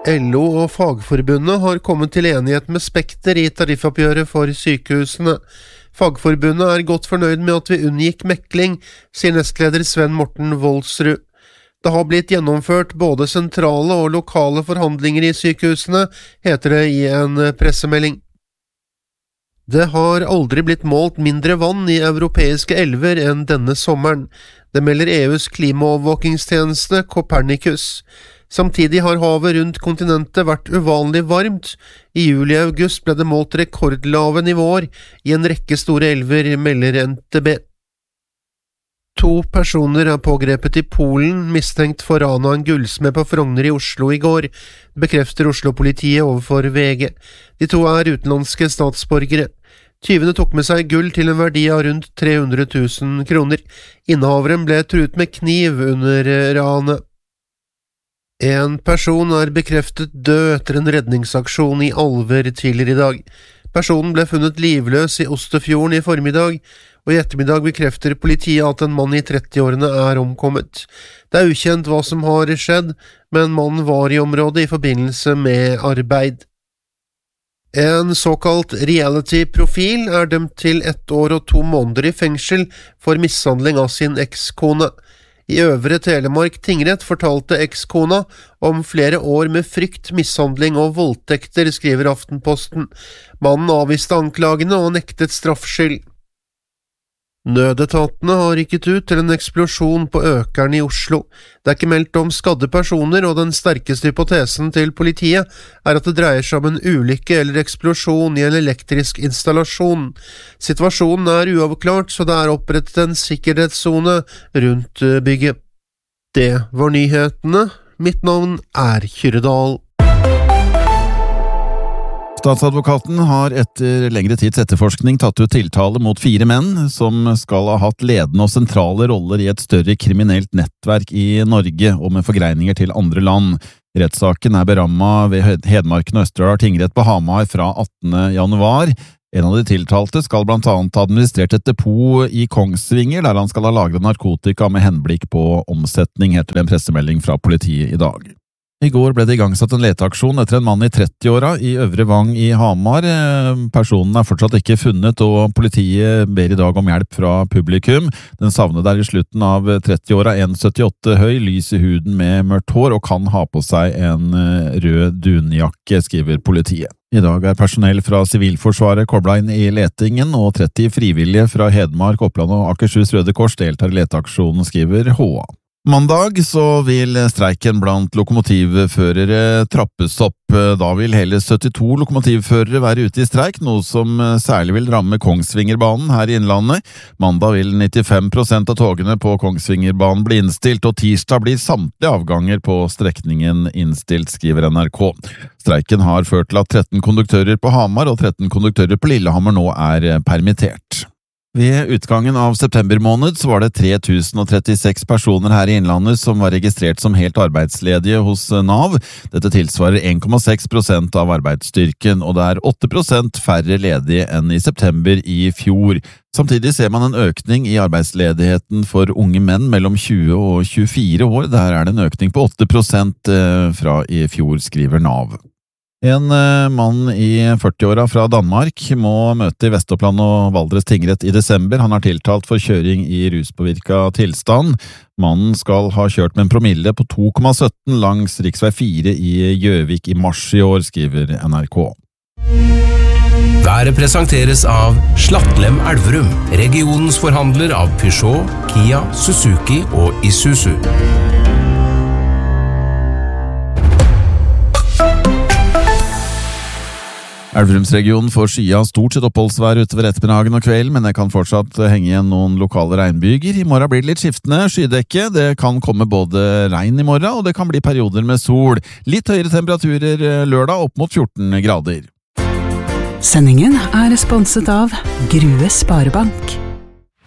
LO og Fagforbundet har kommet til enighet med Spekter i tariffoppgjøret for sykehusene. Fagforbundet er godt fornøyd med at vi unngikk mekling, sier nestleder Sven Morten Voldsrud. Det har blitt gjennomført både sentrale og lokale forhandlinger i sykehusene, heter det i en pressemelding. Det har aldri blitt målt mindre vann i europeiske elver enn denne sommeren. Det melder EUs klimaovervåkingstjeneste Copernicus. Samtidig har havet rundt kontinentet vært uvanlig varmt. I juli og august ble det målt rekordlave nivåer i en rekke store elver, melder NTB. 2 personer er pågrepet i Polen, mistenkt for ran av en gullsmed på Frogner i Oslo i går, bekrefter Oslo-politiet overfor VG. De 2 er utenlandske statsborgere. Tyvene tok med seg gull til en verdi av rundt 300 000 kroner. Innehaveren ble truet med kniv under ranet. En person er bekreftet død etter en redningsaksjon i Alver tidligere i dag. Personen ble funnet livløs i Osterfjorden i formiddag, og i ettermiddag bekrefter politiet at en mann i 30-årene er omkommet. Det er ukjent hva som har skjedd, men mannen var i området i forbindelse med arbeid. En såkalt reality-profil er dømt til 1 år og 2 måneder i fengsel for mishandling av sin ekskone. I Øvre Telemark tingrett fortalte ekskona om flere år med frykt, mishandling og voldtekter, skriver Aftenposten. Mannen avviste anklagene og nektet straffskyld. Nødetatene har rykket ut til en eksplosjon på Økern i Oslo. Det er ikke meldt om skadde personer, og den sterkeste hypotesen til politiet er at det dreier seg om en ulykke eller eksplosjon i en elektrisk installasjon. Situasjonen er uavklart, så det er opprettet en sikkerhetszone rundt bygget. Det var nyhetene. Mitt navn er Kyrre Dahl. Statsadvokaten har etter lengre tids etterforskning tatt ut tiltale mot 4 menn som skal ha hatt ledende og sentrale roller i et større kriminelt nettverk i Norge og med forgreininger til andre land. Rettssaken er berammet ved Hedmarken og Østerdal tingrett på Hamar fra 18. januar. En av de tiltalte skal blant annet ha administrert et depot i Kongsvinger, der han skal ha lagret narkotika med henblikk på omsetning, heter det en pressemelding fra politiet i dag. I går ble det igangsatt en leteaksjon etter en mann i 30-åra i Øvre Vang i Hamar. Personen er fortsatt ikke funnet, og politiet ber i dag om hjelp fra publikum. Den savnede er i slutten av 30-åra, 1,78 høy, lys i huden med mørkt hår og kan ha på seg en rød dunjakke, skriver politiet. I dag er personell fra Sivilforsvaret koblet inn i letingen, og 30 frivillige fra Hedmark, Oppland og Akershus Røde Kors deltar i leteaksjonen, skriver HA. Mandag så vil streiken blant lokomotivførere trappes opp. Da vil hele 72 lokomotivførere være ute i streik, noe som særlig vil ramme Kongsvingerbanen her i Innlandet. Mandag vil 95% av togene på Kongsvingerbanen bli innstilt, og tirsdag blir samtlige avganger på strekningen innstilt, skriver NRK. Streiken har ført til at 13 konduktører på Hamar og 13 konduktører på Lillehammer nå er permittert. Ved utgangen av september måned så var det 3036 personer her i Innlandet som var registrert som helt arbeidsledige hos Nav. Dette tilsvarer 1,6% av arbeidsstyrken, og det er 8% færre ledige enn i september i fjor. Samtidig ser man en økning i arbeidsledigheten for unge menn mellom 20 og 24 år. Der er det en økning på 8% fra i fjor, skriver Nav. En mann i 40-åra fra Danmark må møte i Vest-Oppland og Valdres tingrett i desember. Han er tiltalt for kjøring i ruspåvirka tilstand. Mannen skal ha kjørt med en promille på 2,17 langs riksvei 4 i Gjøvik i mars i år, skriver NRK. Været presenteres av Slattlem Elverum, regionens forhandler av Peugeot, Kia, Suzuki og Isuzu. Elverumsregionen får skya stort sett oppholdsvær utover ettermiddagen og kvelden, men det kan fortsatt henge igjen noen lokale regnbyger. I morgen blir det litt skiftende skydekke. Det kan komme både regn i morgen, og det kan bli perioder med sol. Litt høyere temperaturer lørdag, opp mot 14 grader. Sendingen er sponset av Grue Sparebank.